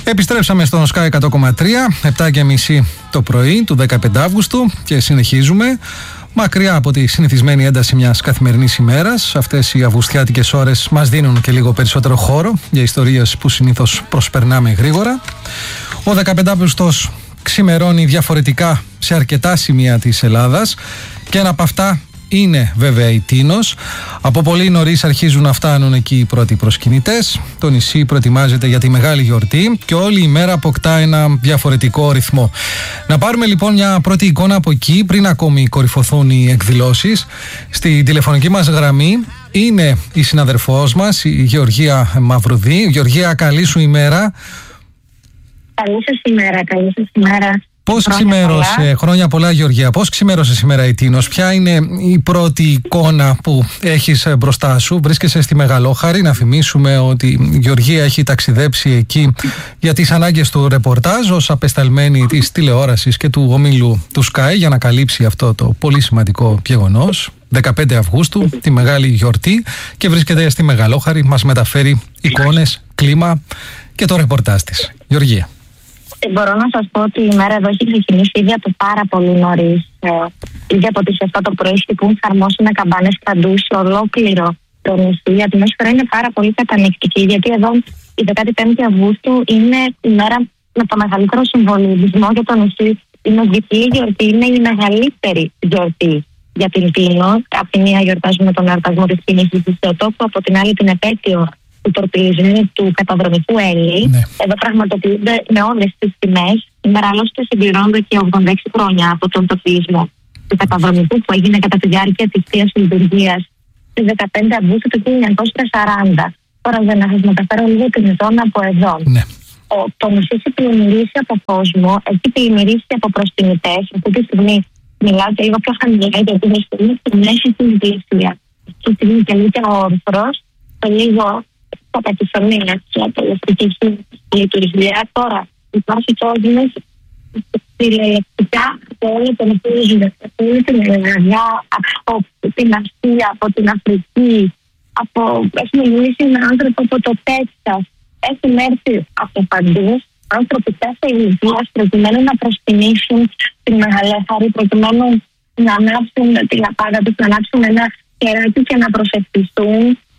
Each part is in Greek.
Επιστρέψαμε στον Sky 100,3, 7:30 το πρωί του 15 Αύγουστου και συνεχίζουμε. Μακριά από τη συνηθισμένη ένταση μιας καθημερινής ημέρας, αυτές οι αυγουστιάτικες ώρες μας δίνουν και λίγο περισσότερο χώρο για ιστορίες που συνήθως προσπερνάμε γρήγορα. Ο 15 Αύγουστος ξημερώνει διαφορετικά σε αρκετά σημεία της Ελλάδας και ένα από αυτά είναι βέβαια η Τίνος. Από πολύ νωρίς αρχίζουν να φτάνουν εκεί οι πρώτοι προσκυνητές. Το νησί προετοιμάζεται για τη μεγάλη γιορτή και όλη η μέρα αποκτά ένα διαφορετικό ρυθμό. Να πάρουμε λοιπόν μια πρώτη εικόνα από εκεί πριν ακόμη κορυφωθούν οι εκδηλώσεις. Στη τηλεφωνική μας γραμμή είναι η συναδερφός μας, η Γεωργία Μαυρουδή. Γεωργία, καλή σου ημέρα. Καλή σας ημέρα, καλή σας ημέρα. Πώς ξημέρωσε, χρόνια πολλά Γεωργία, πώς ξημέρωσε σήμερα η Τίνος, ποια είναι η πρώτη εικόνα που έχεις μπροστά σου? Βρίσκεσαι στη Μεγαλόχαρη, να θυμίσουμε ότι η Γεωργία έχει ταξιδέψει εκεί για τις ανάγκες του ρεπορτάζ ως απεσταλμένη της τηλεόρασης και του ομίλου του Sky για να καλύψει αυτό το πολύ σημαντικό γεγονός. 15 Αυγούστου, τη μεγάλη γιορτή, και βρίσκεται στη Μεγαλόχαρη, μας μεταφέρει εικόνες, κλίμα και το ρεπορτάζ της. Γεωργία. Μπορώ να σας πω ότι η μέρα εδώ έχει ξεκινήσει ήδη από πάρα πολύ νωρίς. Ήδη από τις 7 το πρωί χτυπούν χαρμόσυνα καμπάνες παντού σε ολόκληρο το νησί. Η ατμόσφαιρα είναι πάρα πολύ κατανοητική, γιατί εδώ η 15η Αυγούστου είναι η μέρα με το μεγαλύτερο συμβολισμό για το νησί. Η Νοβική γιορτή είναι η μεγαλύτερη γιορτή για την Τίνο. Από τη μία γιορτάζουμε τον εορτασμό της κίνησης της Θεοτόκου, από την άλλη την επέτειο του τορπιλισμού του καταδρομικού Έλλη. Ναι. Εδώ πραγματοποιούνται με όλες τις τιμές. Σήμερα άλλωστε συμπληρώνονται και 86 χρόνια από τον τορπιλισμό του καταδρομικού που έγινε κατά τη διάρκεια της θείας λειτουργίας στις 15 Αυγούστου του 1940. Τώρα για να σας μεταφέρω λίγο την ζώνη από εδώ. Ναι. Το νησί έχει πλημμυρίσει από κόσμο, έχει πλημμυρίσει από προσκυνητές. Αυτή τη στιγμή μιλάω και λίγο πιο χαμηλά, γιατί είναι στη μέση της Δύσσια. Αυτή τη στιγμή τελείται ο όρθρος, το λίγο κατά τη φωνία της απολευτικής λειτουργία. Τώρα υπάρχει κόσμος τηλεοπτικά από όλο τον κόσμο, από όλη την Ελλάδα, από την Ασία, από την Αφρική. Έχουμε μιλήσει με άνθρωποι από το Τέξας. Έχουν έρθει από παντού άνθρωποι κάθε ηλικίας προκειμένου να προσκυνήσουν την Μεγαλόχαρη, προκειμένου να ανάψουν τη λαπάδα τους, να ανάψουν ένα κεράκι και να προσευχηθούν.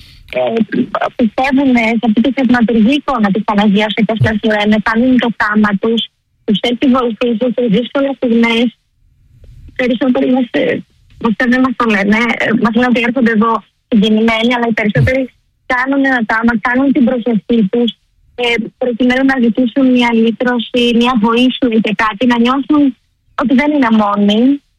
Πιστεύουν σε αυτή τη θαυματουργή εικόνα της Παναγίας όπως μας λένε, κάνουν το κάμα τους έχει βοηθήσει σε δύσκολες στιγμές. Περισσότεροι δεν μας το λένε, μας λένε ότι έρχονται εδώ συγκινημένοι, αλλά οι περισσότεροι κάνουν ένα κάμα, κάνουν την προσευχή τους προκειμένου να ζητήσουν μια λύτρωση, μια βοήθεια και κάτι, να νιώσουν ότι δεν είναι μόνοι.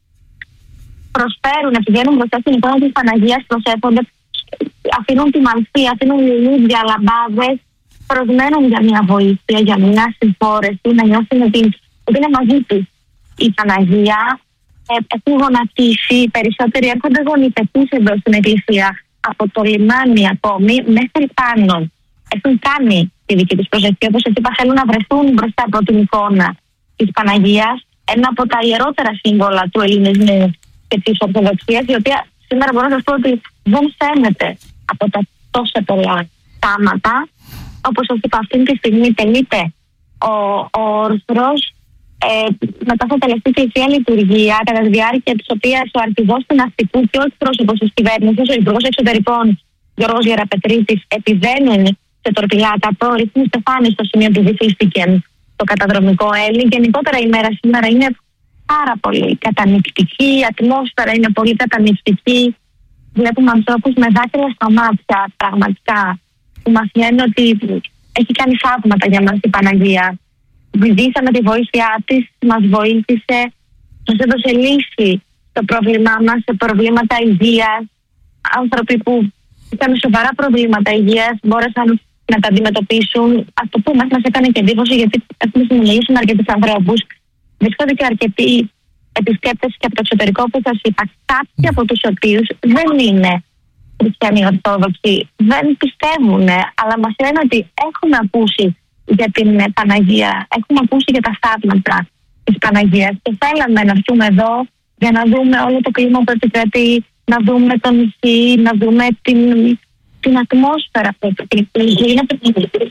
Προσφέρουν, πηγαίνουν μπροστά στην εικόνα της Παναγίας, προσεύχονται, αφήνουν τη μαλφή, αφήνουν λουλούδια, λαμπάδες, προσμένουν για μια βοήθεια, για μια συμφόρεση, να νιώσουν ότι είναι μαζί τους η Παναγία. Έχουν γονατίσει, οι περισσότεροι έρχονται γονιτευτείς εδώ στην εκκλησία, από το λιμάνι ακόμη μέχρι πάνω. Έχουν κάνει τη δική τους προσευχή, όπως σας είπα, θέλουν να βρεθούν μπροστά από την εικόνα της Παναγίας, ένα από τα ιερότερα σύμβολα του ελληνισμού και της Ορθοδοξίας, η οποία σήμερα μπορώ να σας πω ότι δεν φαίνεται από τα τόσα πολλά κάματα. Όπως σας είπα, αυτή τη στιγμή τελείται ο όρθρος. Μετά θα τελεστεί και η Θεία Λειτουργία, κατά τη διάρκεια της οποίας ο αρχηγός του ναυτικού και ο εκπρόσωπος της κυβέρνησης, ο Υπουργός Εξωτερικών Γιώργος Γεραπετρίτης, επιδένουν σε τορπιλάτα το ρυθμό στεφάνι στο σημείο που βυθίστηκε το καταδρομικό Έλλη. Γενικότερα η μέρα σήμερα είναι πάρα πολύ κατανοητική, η ατμόσφαιρα είναι πολύ κατανοητική. Βλέπουμε ανθρώπους με δάκρυα στα μάτια, πραγματικά, που μας λένε ότι έχει κάνει θαύματα για μας η Παναγία. Ζητήσαμε τη βοήθειά της, μας βοήθησε, μας έδωσε λύση στο πρόβλημά μας, σε προβλήματα υγείας. Άνθρωποι που είχαν σοβαρά προβλήματα υγείας μπόρεσαν να τα αντιμετωπίσουν. Αυτό που μας έκανε και εντύπωση, γιατί έχουμε συνομιλήσει με αρκετούς ανθρώπους, βρίσκονται και αρκετοί επισκέπτες και από το εξωτερικό που σας είπα, κάποιοι από τους οποίους δεν είναι χριστιανοί Ορθόδοξοι, δεν πιστεύουν, αλλά μας λένε ότι έχουμε ακούσει για την Παναγία, έχουμε ακούσει για τα θαύματα της Παναγίας και θέλαμε να έρθουμε εδώ για να δούμε όλο το κλίμα που επικρατεί, να δούμε το νησί, να δούμε την ατμόσφαιρα που επικρατεί. Είναι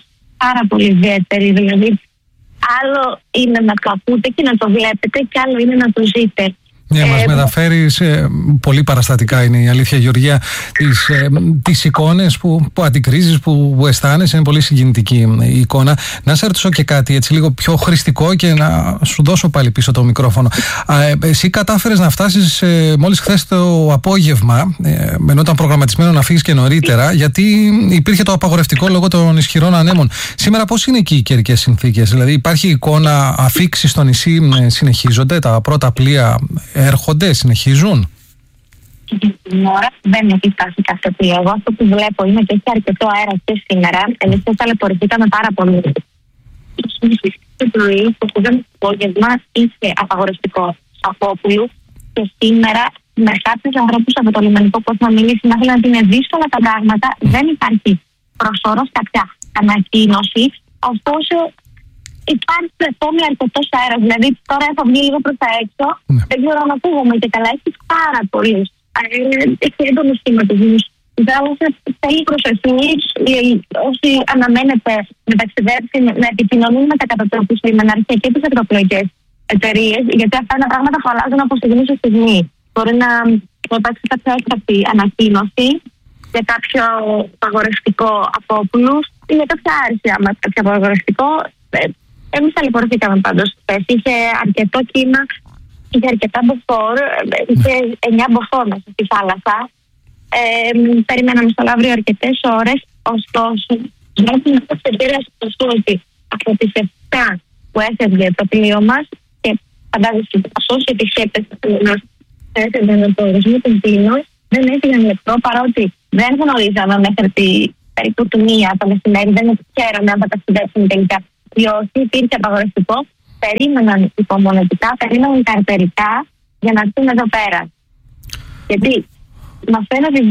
πάρα πολύ ιδιαίτερη. Δηλαδή, άλλο είναι να το ακούτε και να το βλέπετε, και άλλο είναι να το ζείτε. Ναι, μας μεταφέρεις πολύ παραστατικά, είναι η αλήθεια, Γεωργία, τις εικόνες που αντικρίζεις, που αισθάνεσαι. Είναι πολύ συγκινητική η εικόνα. Να σε ρωτήσω και κάτι έτσι λίγο πιο χρηστικό και να σου δώσω πάλι πίσω το μικρόφωνο. Εσύ κατάφερες να φτάσεις μόλις χθες το απόγευμα, ενώ ήταν προγραμματισμένο να φύγεις και νωρίτερα, γιατί υπήρχε το απαγορευτικό λόγω των ισχυρών ανέμων. Σήμερα πώς είναι εκεί οι καιρικές συνθήκες? Δηλαδή υπάρχει εικόνα, αφίξεις στο νησί συνεχίζονται, τα πρώτα πλοία έρχονται, συνεχίζουν? Την ώρα δεν έχει φτάσει κάθε πλοίο. Εγώ αυτό που βλέπω είναι ότι έχει αρκετό αέρα και σήμερα. Εμείς ταλαιπωρηθήκαμε πάρα πολύ. Το πρωί, το απόγευμα, είχε απαγορευτικό Ακόπουλου, και σήμερα με κάποιους ανθρώπους από το λιμενικό που έχουμε μιλήσει να θέλουν ότι είναι δύσκολα τα πράγματα. Δεν υπάρχει προσωρώς κάποια ανακοίνωση. Ωστόσο, υπάρχει ακόμη αρκετό αέρα. Δηλαδή, τώρα έχω βγει λίγο προς τα έξω. Δεν ξέρω αν ακούγομαι και καλά. Έχει πάρα πολύ. Έχει έντονο σχηματισμό. Η θάλασσα θέλει προσοχή. Όσοι αναμένετε να ταξιδέψουν, να επικοινωνούν με τα κατατόπους λιμενάρχια και τις ακτοπλοϊκές εταιρείες, γιατί αυτά είναι πράγματα που αλλάζουν από στιγμή σε στιγμή. Μπορεί να υπάρξει κάποια έκτακτη ανακοίνωση για κάποιο απαγορευτικό Ακόπουλους ή για κάποια άρση. Άμα κάποιο απαγορευτικό. Εμείς ταλαιπωρηθήκαμε πάντως χθες. Είχε αρκετό κύμα, είχε αρκετά μποφόρ, είχε 9 μποφόρ μέσα στη θάλασσα. Περιμέναμε στο Λαύριο αρκετές ώρες, ωστόσο βλέπουμε αυτό ξεπήρασε το ότι από τις 7 που έφευγε το πλοίο μας, και φαντάζεστε όσοι επισκέπτες του πλοίου μας έφευγαν από το ορισμό των πλοίων, δεν έφυγαν λεπτό, παρότι δεν γνωρίζαμε μέχρι περίπου τη 1 το μεσημέρι, δεν ξέραμε αν θα ταξιδέψουν τελικά. Διότι υπήρχε απαγορευτικό, περίμεναν υπομονετικά, περίμεναν καρτερικά για να έρθουν εδώ πέρα. Γιατί μας φαίνεται ότι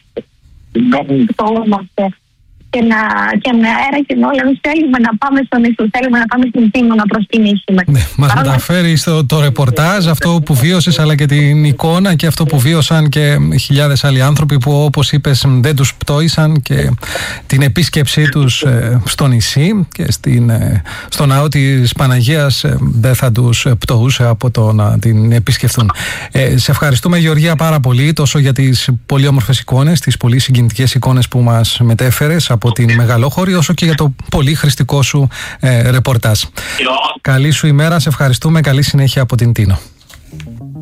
δεν φοβόμαστε και με αέρα και με όλα. Εμείς θέλουμε να πάμε στο νησί, θέλουμε να πάμε στην Τίνο να προσκυνήσουμε. Ναι, μας μεταφέρει το ρεπορτάζ, αυτό που βίωσες, αλλά και την εικόνα και αυτό που βίωσαν και χιλιάδες άλλοι άνθρωποι που, όπως είπες, δεν τους πτώησαν, και την επίσκεψή τους στο νησί και στο ναό της Παναγίας δεν θα τους πτωούσε από το να την επισκεφθούν. Σε ευχαριστούμε, Γεωργία, πάρα πολύ, τόσο για τις πολύ όμορφες εικόνες, τις πολύ συγκινητικές εικόνες που μας μετέφερες από την Μεγαλόχωρη, όσο και για το πολύ χρηστικό σου ρεπορτάζ. Καλή σου ημέρα, σε ευχαριστούμε, καλή συνέχεια από την Τίνο.